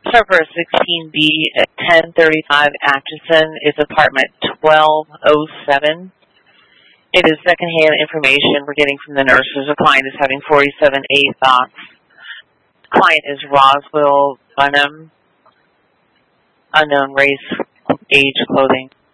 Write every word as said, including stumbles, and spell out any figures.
Server sixteen B at ten thirty-five Atchison is apartment twelve oh seven. It is secondhand information we're getting from the nurses. The client is having forty-seven A thoughts. Client is Roswell Bunham, unknown race, age, clothing.